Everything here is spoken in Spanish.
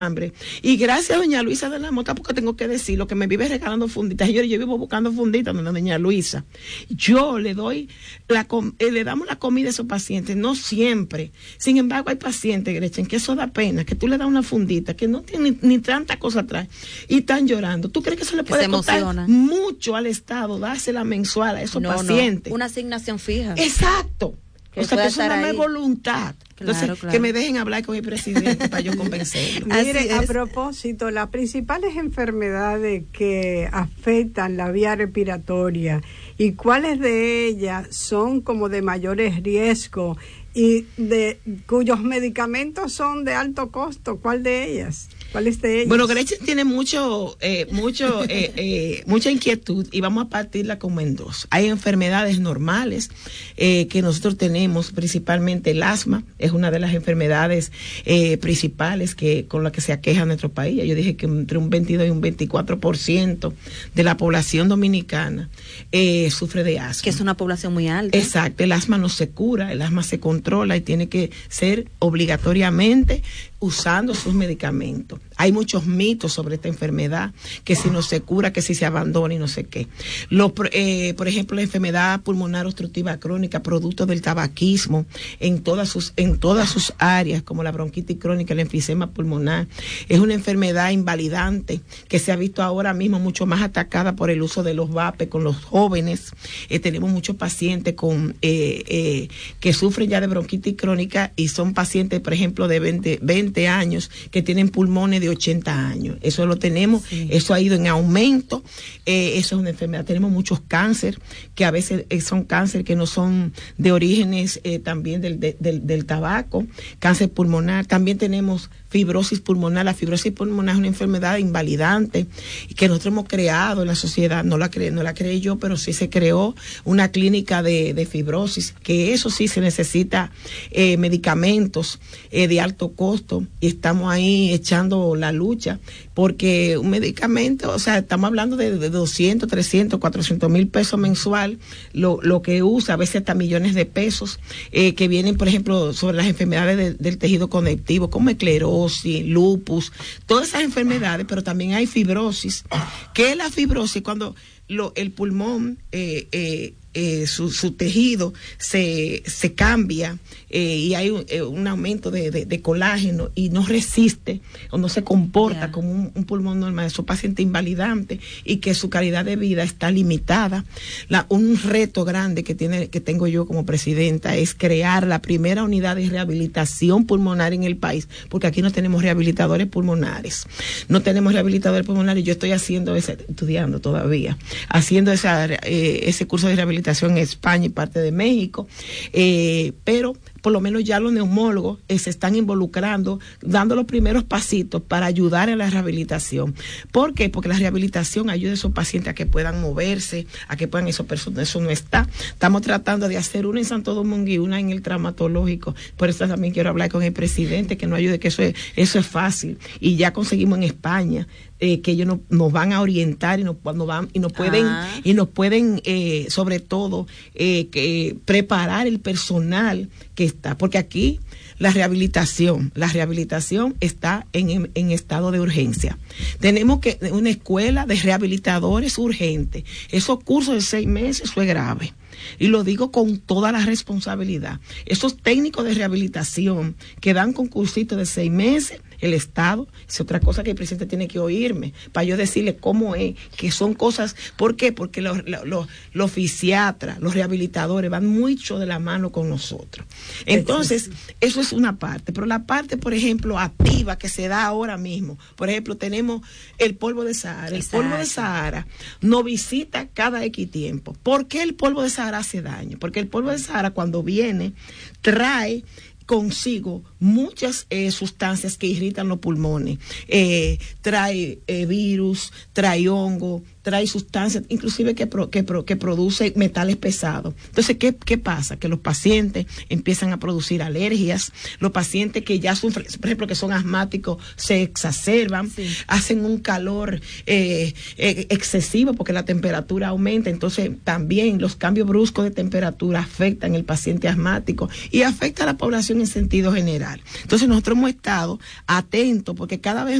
hambre. Y gracias a doña Luisa de la Mota, porque tengo que decir lo que me vive regalando funditas. Yo vivo buscando funditas donde doña Luisa. Yo le doy le damos la comida a esos pacientes, no siempre. Sin embargo, hay pacientes, Gretchen, que eso da pena, que tú le das una fundita, que no tiene ni tanta cosa atrás, y están llorando. ¿Tú crees que eso le puede costar mucho al Estado, dársela mensual a esos pacientes? No, una asignación fija. Exacto. O sea, que eso no es voluntad. Entonces, claro. Que me dejen hablar con el presidente para yo convencerlo. Mire, a propósito, las principales enfermedades que afectan la vía respiratoria y cuáles de ellas son como de mayores riesgos y cuyos medicamentos son de alto costo, ¿cuál de ellas? ¿Cuáles de ellas? Bueno, Gretchen tiene mucha inquietud y vamos a partirla como en dos. Hay enfermedades normales que nosotros tenemos, principalmente el asma, es una de las enfermedades principales con las que se aqueja nuestro país. Yo dije que entre un 22 y un 24% de la población dominicana sufre de asma. Que es una población muy alta. Exacto, el asma no se cura, el asma se controla y tiene que ser obligatoriamente usando sus medicamentos. Hay muchos mitos sobre esta enfermedad, que si no se cura, que si se abandona y no sé qué. Por ejemplo, la enfermedad pulmonar obstructiva crónica, producto del tabaquismo, en todas sus áreas, como la bronquitis crónica, el enfisema pulmonar, es una enfermedad invalidante que se ha visto ahora mismo mucho más atacada por el uso de los vapes con los jóvenes. Tenemos muchos pacientes que sufren ya de bronquitis crónica y son pacientes, por ejemplo, de 20 años que tienen pulmones de 80 años. Eso lo tenemos, sí. Eso ha ido en aumento. Eso es una enfermedad. Tenemos muchos cáncer, que a veces son cáncer que no son de orígenes también del tabaco, cáncer pulmonar. También tenemos fibrosis pulmonar. La fibrosis pulmonar es una enfermedad invalidante que nosotros hemos creado en la sociedad. No la creé yo, pero sí se creó una clínica de fibrosis, que eso sí se necesita medicamentos de alto costo, y estamos ahí echando la lucha, porque un medicamento, o sea, estamos hablando de 200, 300, 400 mil pesos mensual, lo que usa, a veces hasta millones de pesos, que vienen, por ejemplo, sobre las enfermedades del tejido conectivo, como esclerosis, lupus, todas esas enfermedades, pero también hay fibrosis. ¿Qué es la fibrosis? Cuando el pulmón, su tejido se cambia y hay un aumento de colágeno y no resiste o no se comporta como un pulmón normal. Es un paciente invalidante y que su calidad de vida está limitada. Un reto grande que tengo yo como presidenta es crear la primera unidad de rehabilitación pulmonar en el país, porque aquí no tenemos rehabilitadores pulmonares. Yo estoy estudiando todavía, haciendo ese curso de rehabilitación en España y parte de México, pero por lo menos ya los neumólogos se están involucrando, dando los primeros pasitos para ayudar en la rehabilitación. ¿Por qué? Porque la rehabilitación ayuda a esos pacientes a que puedan moverse, a que puedan, eso no está. Estamos tratando de hacer una en Santo Domingo y una en el traumatológico. Por eso también quiero hablar con el presidente, que nos ayude, que eso es fácil. Y ya conseguimos en España que ellos nos van a orientar y nos pueden sobre todo preparar el personal que está, porque aquí la rehabilitación está en estado de urgencia. Tenemos una escuela de rehabilitadores urgentes. Esos cursos de 6 meses, eso es grave. Y lo digo con toda la responsabilidad. Esos técnicos de rehabilitación que dan concursitos de 6 meses, el Estado, es otra cosa que el presidente tiene que oírme, para yo decirle cómo es, que son cosas. ¿Por qué? Porque los fisiatras, los rehabilitadores van mucho de la mano con nosotros. Entonces, eso es una parte. Pero la parte, por ejemplo, activa que se da ahora mismo, por ejemplo, tenemos el polvo de Sahara. El polvo de Sahara nos visita cada X tiempo. ¿Por qué el polvo de Sahara hace daño? Porque el polvo de Sahara, cuando viene, trae consigo muchas sustancias que irritan los pulmones, trae virus, trae hongo, trae sustancias, inclusive que produce metales pesados. Entonces, ¿qué pasa? Que los pacientes empiezan a producir alergias, los pacientes que ya sufren, por ejemplo, que son asmáticos, se exacerban, hacen un calor excesivo porque la temperatura aumenta. Entonces, también los cambios bruscos de temperatura afectan al paciente asmático y afecta a la población en sentido general. Entonces, nosotros hemos estado atentos porque cada vez